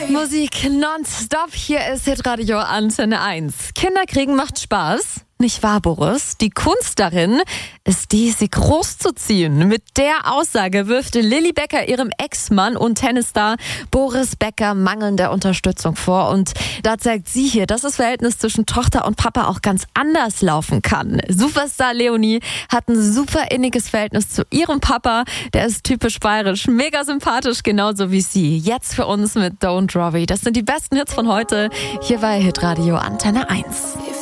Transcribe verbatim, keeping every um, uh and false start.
Musik nonstop, hier ist Hitradio Antenne eins. Kinder kriegen macht Spaß, nicht wahr, Boris? Die Kunst darin ist die, sie großzuziehen. Mit der Aussage wirft Lilly Becker ihrem Ex-Mann und Tennisstar Boris Becker mangelnde Unterstützung vor. Und da zeigt sie hier, dass das Verhältnis zwischen Tochter und Papa auch ganz anders laufen kann. Superstar Leonie hat ein super inniges Verhältnis zu ihrem Papa. Der ist typisch bayerisch, mega sympathisch, genauso wie sie. Jetzt für uns mit Don't Worry. Das sind die besten Hits von heute, hier bei Hitradio Antenne eins.